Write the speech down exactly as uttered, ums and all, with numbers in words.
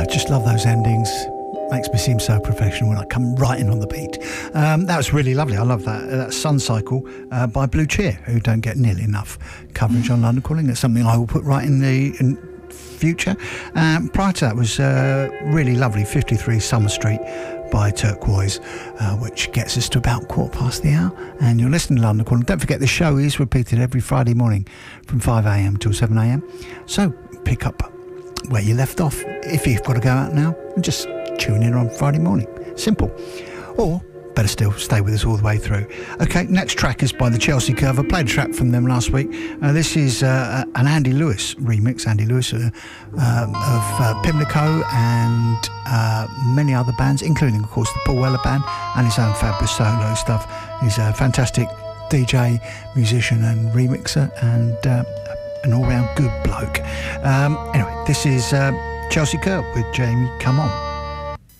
just love those endings. Makes me seem so professional when I come right in on the beat. Um, that was really lovely. I love that. Uh, that's Sun Cycle uh, by Blue Cheer, who don't get nearly enough coverage on London Calling. It's something I will put right in the in future. Um, prior to that was uh, really lovely fifty-three Summer Street by Turquoise, uh, which gets us to about quarter past the hour. And you're listening to London Calling. Don't forget the show is repeated every Friday morning from five a m till seven a m. So pick up where you left off if you've got to go out now and just tune in on Friday morning. Simple. Or better still, stay with us all the way through. Okay, next track is by the Chelsea Curve. I played a track from them last week. Uh, this is uh, an Andy Lewis remix. Andy Lewis uh, um, of uh, Pimlico and uh, many other bands, including, of course, the Paul Weller Band and his own fabulous solo stuff. He's a fantastic D J, musician and remixer, and uh, an all-round good bloke. Um, anyway, this is uh, Chelsea Curve with Jamie Come On.